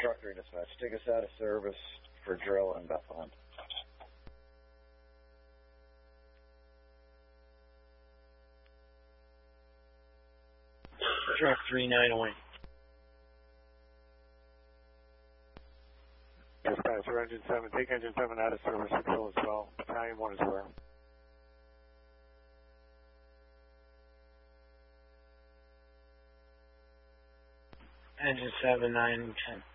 Truck 3 dispatch, take us out of service for drill in Bethlehem. Truck 3908. Dispatcher, engine 7, take engine 7 out of service for drill as well. Battalion 1 is where? Engine 7, 9, 10.